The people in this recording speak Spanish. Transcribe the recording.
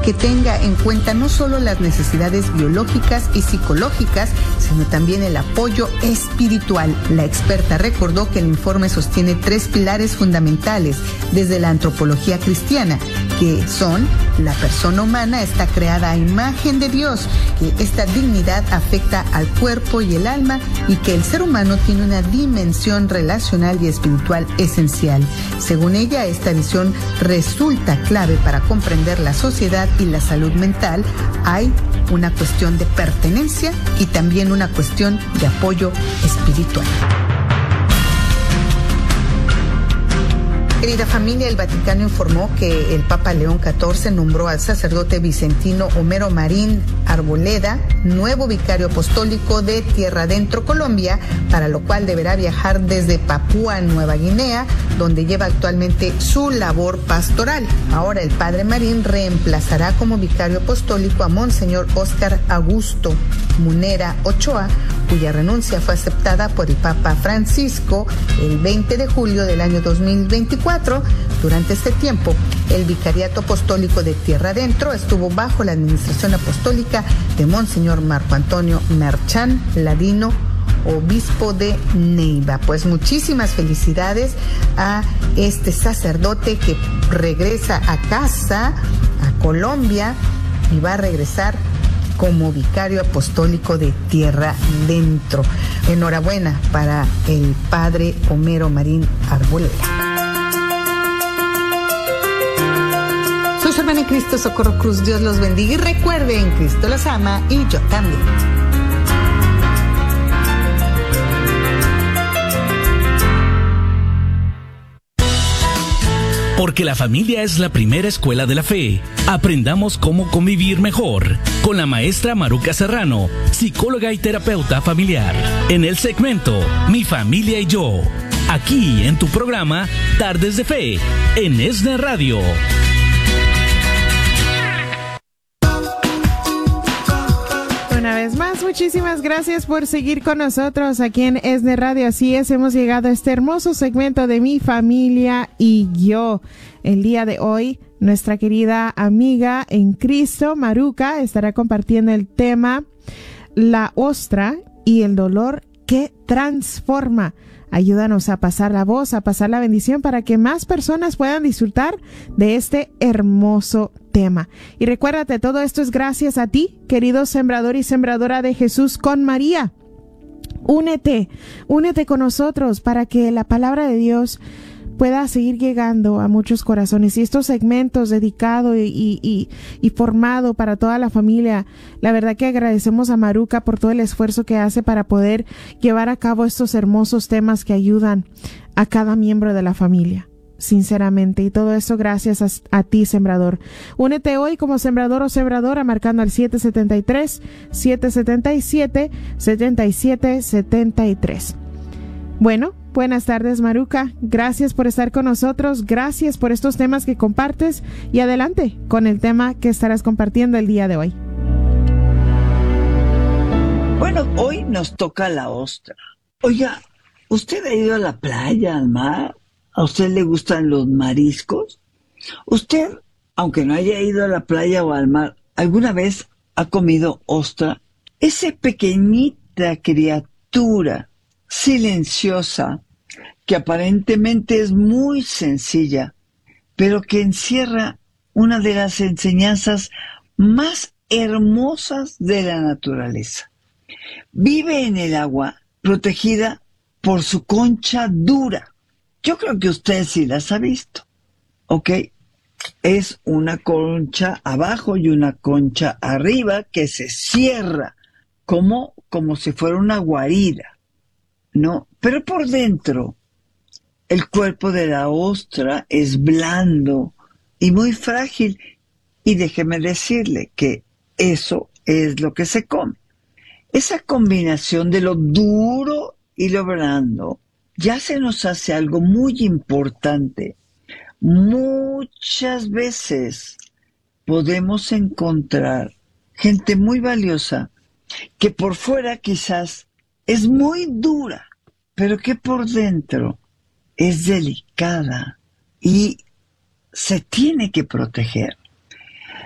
que tenga en cuenta no solo las necesidades biológicas y psicológicas, sino también el apoyo espiritual. La experta recordó que el informe sostiene 3 pilares fundamentales desde la antropología cristiana, que son: la persona humana está creada a imagen de Dios, que esta dignidad afecta al cuerpo y el alma, y que el ser humano tiene una dimensión relacional y espiritual esencial. Según ella, esta visión resulta clave para comprender la sociedad y la salud mental. Hay una cuestión de pertenencia y también una cuestión de apoyo espiritual. Querida familia, el Vaticano informó que el Papa León XIV nombró al sacerdote vicentino Homero Marín Arboleda nuevo vicario apostólico de Tierra Adentro, Colombia, para lo cual deberá viajar desde Papúa Nueva Guinea, donde lleva actualmente su labor pastoral. Ahora el padre Marín reemplazará como vicario apostólico a Monseñor Óscar Augusto Munera Ochoa, cuya renuncia fue aceptada por el Papa Francisco el 20 de julio del año 2024. Durante este tiempo, el Vicariato Apostólico de Tierra Adentro estuvo bajo la administración apostólica de Monseñor Marco Antonio Merchán Ladino, obispo de Neiva. Pues muchísimas felicidades a este sacerdote que regresa a casa, a Colombia, y va a regresar como vicario apostólico de Tierra Adentro. Enhorabuena para el padre Homero Marín Arboleda. Soy su hermana en Cristo, Socorro Cruz. Dios los bendiga y recuerden, Cristo los ama y yo también. Porque la familia es la primera escuela de la fe. Aprendamos cómo convivir mejor con la maestra Maruca Serrano, psicóloga y terapeuta familiar. En el segmento Mi Familia y Yo. Aquí en tu programa Tardes de Fe, en ESNE Radio. Una vez más, muchísimas gracias por seguir con nosotros aquí en ESNE Radio. Así es, hemos llegado a este hermoso segmento de Mi Familia y Yo. El día de hoy, nuestra querida amiga en Cristo, Maruca, estará compartiendo el tema La ostra y el dolor que transforma. Ayúdanos a pasar la voz, a pasar la bendición para que más personas puedan disfrutar de este hermoso tema. Y recuérdate, todo esto es gracias a ti, querido sembrador y sembradora de Jesús con María. Únete con nosotros para que la palabra de Dios pueda seguir llegando a muchos corazones. Y estos segmentos dedicados y formado para toda la familia, la verdad que agradecemos a Maruca por todo el esfuerzo que hace para poder llevar a cabo estos hermosos temas que ayudan a cada miembro de la familia, sinceramente. Y todo esto gracias a ti, sembrador. Únete hoy como sembrador o sembradora marcando al 773-777-7773. Bueno, buenas tardes, Maruca. Gracias por estar con nosotros. Gracias por estos temas que compartes. Y adelante con el tema que estarás compartiendo el día de hoy. Bueno, hoy nos toca la ostra. Oiga, ¿usted ha ido a la playa, al mar? ¿A usted le gustan los mariscos? ¿Usted, aunque no haya ido a la playa o al mar, alguna vez ha comido ostra? Esa pequeñita criatura silenciosa, que aparentemente es muy sencilla, pero que encierra una de las enseñanzas más hermosas de la naturaleza. Vive en el agua, protegida por su concha dura. Yo creo que usted sí las ha visto, ¿ok? Es una concha abajo y una concha arriba que se cierra como si fuera una guarida. No, pero por dentro, el cuerpo de la ostra es blando y muy frágil. Y déjeme decirle que eso es lo que se come. Esa combinación de lo duro y lo blando ya se nos hace algo muy importante. Muchas veces podemos encontrar gente muy valiosa que por fuera quizás es muy dura, pero que por dentro es delicada y se tiene que proteger.